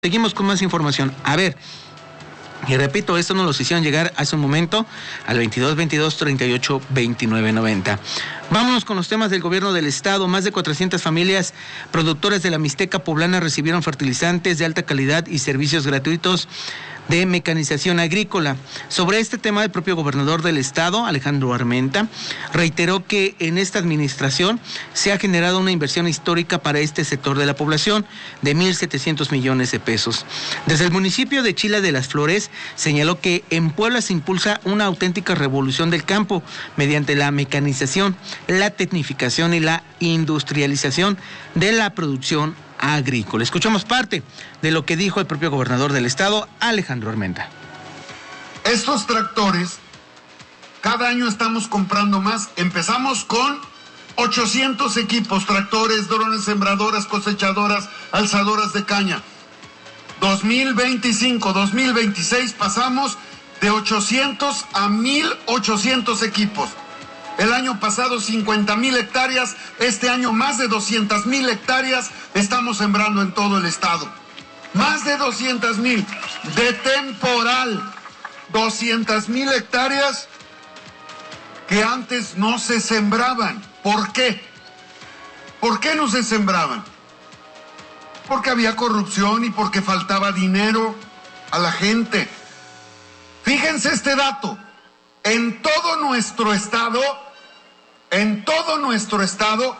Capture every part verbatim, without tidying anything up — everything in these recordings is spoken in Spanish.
Seguimos con más información. A ver, y repito, esto nos lo hicieron llegar hace un momento al veintidós veintidós treinta y ocho veintinueve noventa. Vámonos con los temas del gobierno del estado. Más de cuatrocientas familias productoras de la Mixteca poblana recibieron fertilizantes de alta calidad y servicios gratuitos de mecanización agrícola. Sobre este tema, el propio gobernador del estado, Alejandro Armenta, reiteró que en esta administración se ha generado una inversión histórica para este sector de la población de mil setecientos millones de pesos. Desde el municipio de Chila de las Flores, señaló que en Puebla se impulsa una auténtica revolución del campo mediante la mecanización, la tecnificación y la industrialización de la producción agrícola. Escuchamos parte de lo que dijo el propio gobernador del estado, Alejandro Armenta. Estos tractores, cada año estamos comprando más. Empezamos con ochocientos equipos, tractores, drones, sembradoras, cosechadoras, alzadoras de caña. dos mil veinticinco, dos mil veintiséis pasamos de ochocientos a mil ochocientos equipos. El año pasado cincuenta mil hectáreas, este año más de doscientas mil hectáreas estamos sembrando en todo el estado. Más de doscientas mil de temporal, doscientas mil hectáreas que antes no se sembraban. ¿Por qué? ¿Por qué no se sembraban? Porque había corrupción y porque faltaba dinero a la gente. Fíjense este dato. En todo nuestro estado, en todo nuestro estado,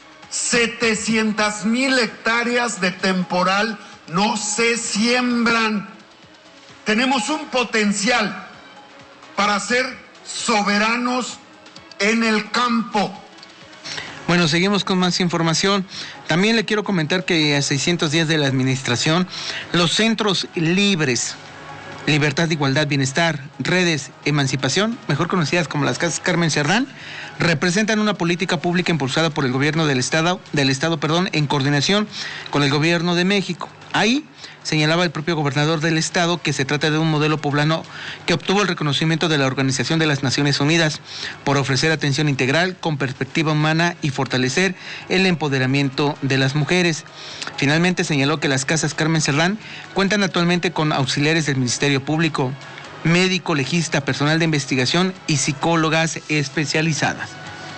setecientas mil hectáreas de temporal no se siembran. Tenemos un potencial para ser soberanos en el campo. Bueno, seguimos con más información. También le quiero comentar que a seiscientos días de la administración, los centros libres, Libertad, Igualdad, Bienestar, Redes, Emancipación, mejor conocidas como las Casas Carmen Cerdán, representan una política pública impulsada por el gobierno del estado, del estado, perdón, en coordinación con el gobierno de México. Ahí señalaba el propio gobernador del estado que se trata de un modelo poblano que obtuvo el reconocimiento de la Organización de las Naciones Unidas por ofrecer atención integral con perspectiva humana y fortalecer el empoderamiento de las mujeres. Finalmente señaló que las Casas Carmen Cerdán cuentan actualmente con auxiliares del Ministerio Público, médico, legista, personal de investigación y psicólogas especializadas.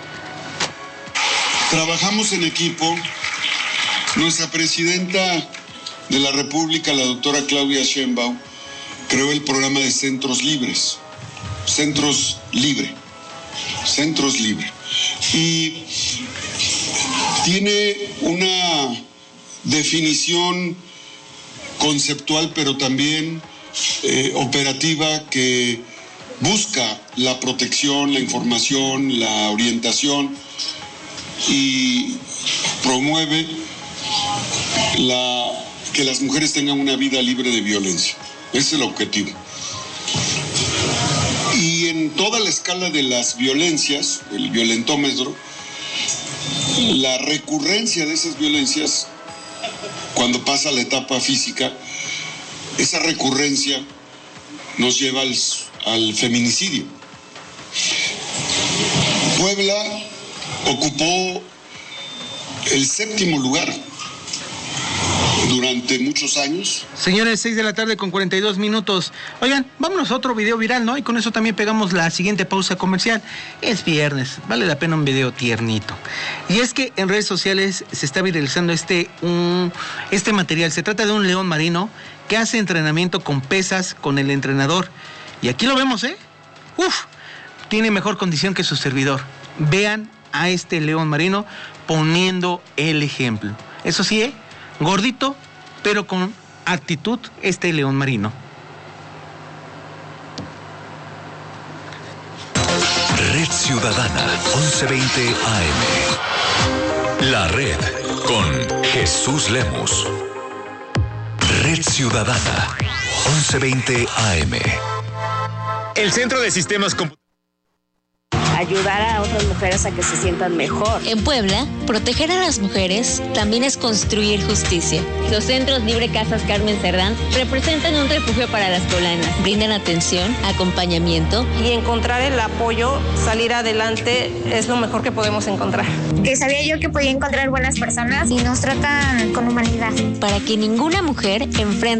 Trabajamos en equipo. Nuestra presidenta de la República, la doctora Claudia Sheinbaum, creó el programa de Centros Libres. Centros Libre. Centros Libre. Y tiene una definición conceptual, pero también eh, operativa, que busca la protección, la información, la orientación y promueve la que las mujeres tengan una vida libre de violencia. Ese es el objetivo. Y en toda la escala de las violencias, el violentómetro, la recurrencia de esas violencias, cuando pasa la etapa física, esa recurrencia nos lleva al, al feminicidio. Puebla ocupó el séptimo lugar durante muchos años. Señores, seis de la tarde con cuarenta y dos minutos. Oigan, vámonos a otro video viral, ¿no? Y con eso también pegamos la siguiente pausa comercial. Es viernes, vale la pena un video tiernito. Y es que en redes sociales se está viralizando este, un, este material. Se trata de un león marino que hace entrenamiento con pesas con el entrenador. Y aquí lo vemos, ¿eh? Uf, tiene mejor condición que su servidor. Vean a este león marino poniendo el ejemplo. Eso sí, ¿eh? Gordito, pero con actitud, este león marino. Red Ciudadana, once veinte A M. La Red con Jesús Lemus. Red Ciudadana, once veinte A M. El Centro de Sistemas Computacionales. ayudar a otras mujeres a que se sientan mejor. En Puebla, proteger a las mujeres también es construir justicia. Los centros Libre Casas Carmen Cerdán representan un refugio para las poblanas. Brindan atención, acompañamiento y encontrar el apoyo, salir adelante es lo mejor que podemos encontrar. Que sabía yo que podía encontrar buenas personas y nos tratan con humanidad. Para que ninguna mujer enfrente